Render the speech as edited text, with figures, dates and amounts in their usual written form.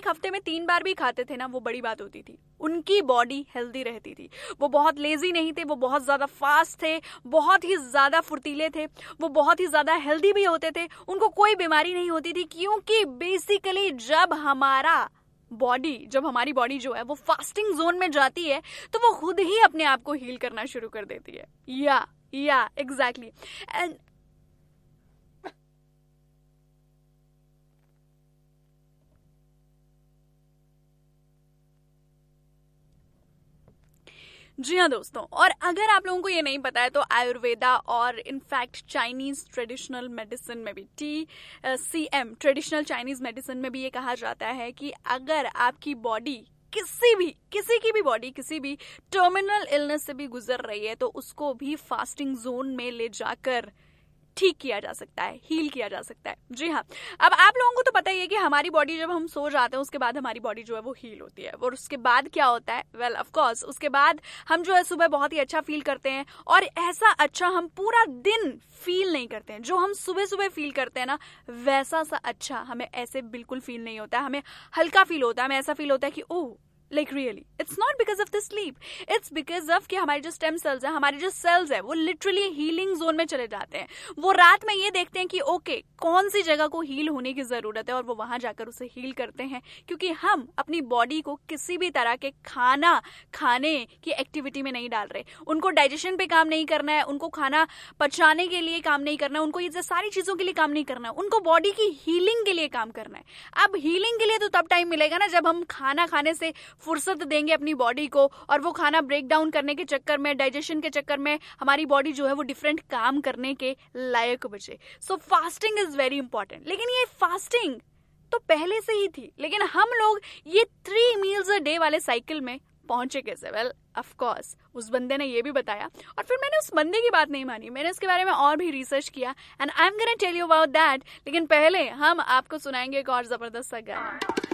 एक हफ्ते में 3 बार भी खाते थे ना, वो बड़ी बात होती थी। उनकी बॉडी हेल्दी रहती थी, वो बहुत लेजी नहीं थे, वो बहुत ज्यादा फास्ट थे, बहुत ही ज्यादा फुर्तीले थे, वो बहुत ही ज्यादा हेल्दी भी होते थे, उनको कोई बीमारी नहीं होती थी। क्योंकि बेसिकली जब हमारी बॉडी जो है वो फास्टिंग जोन में जाती है तो वो खुद ही अपने आप को हील करना शुरू कर देती है। या एग्जैक्टली। एंड जी हाँ दोस्तों, और अगर आप लोगों को ये नहीं पता है तो आयुर्वेदा और इनफैक्ट चाइनीज ट्रेडिशनल मेडिसिन में भी TCM ट्रेडिशनल चाइनीज मेडिसिन में भी ये कहा जाता है कि अगर आपकी बॉडी किसी की भी बॉडी किसी भी टर्मिनल इलनेस से भी गुजर रही है तो उसको भी फास्टिंग जोन में ले जाकर ठीक किया जा सकता है, हील किया जा सकता है। जी हाँ, अब आप लोगों को तो पता ही है कि हमारी बॉडी जब हम सो जाते हैं उसके बाद हमारी बॉडी जो है वो हील होती है। और उसके बाद क्या होता है, वेल ऑफ कोर्स उसके बाद हम जो है सुबह बहुत ही अच्छा फील करते हैं, और ऐसा अच्छा हम पूरा दिन फील नहीं करते हैं। जो हम सुबह सुबह फील करते हैं ना, वैसा सा अच्छा हमें ऐसे बिल्कुल फील नहीं होता है। हमें हल्का फील होता है, हमें ऐसा फील होता है कि oh like really it's not because of the sleep, it's because of कि हमारे जो स्टेम सेल्स है, हमारे जो सेल्स है वो लिटरली हीलिंग जोन में चले जाते हैं। वो रात में ये देखते हैं कि ओके कौन सी जगह को हील होने की जरूरत है, और वो वहां जाकर उसे हील करते हैं। क्योंकि हम अपनी बॉडी को किसी भी तरह के खाने की एक्टिविटी में नहीं डाल रहे। उनको डाइजेशन पे काम नहीं करना है, उनको खाना पचाने के लिए काम नहीं करना है, उनको ये सारी चीजों के लिए काम नहीं करना है, उनको बॉडी की हीलिंग के लिए काम करना है। अब हीलिंग के लिए तो तब टाइम मिलेगा ना जब हम खाना खाने से फुर्सत देंगे अपनी बॉडी को, और वो खाना ब्रेक डाउन करने के चक्कर में, डाइजेशन के चक्कर में हमारी बॉडी जो है वो डिफरेंट काम करने के लायक बचे। सो फास्टिंग इज वेरी इंपॉर्टेंट। लेकिन ये फास्टिंग तो पहले से ही थी, लेकिन हम लोग ये 3 मील्स अ डे वाले साइकिल में पहुंचे कैसे? वेल ऑफ कोर्स उस बंदे ने ये भी बताया, और फिर मैंने उस बंदे की बात नहीं मानी, मैंने उसके बारे में और भी रिसर्च किया, and I am gonna tell you about that. लेकिन पहले हम आपको सुनाएंगे एक और जबरदस्त सा गाना।